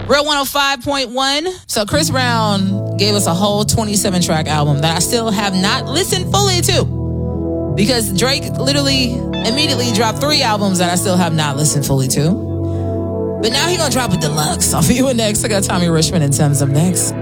Real 105.1. So Chris Brown gave us a whole 27-track album that I still have not listened fully to. Because Drake literally immediately dropped 3 albums that I still have not listened fully to. But now he's going to drop a deluxe. Off of You and Next. I got Tommy Richmond and Thames up next.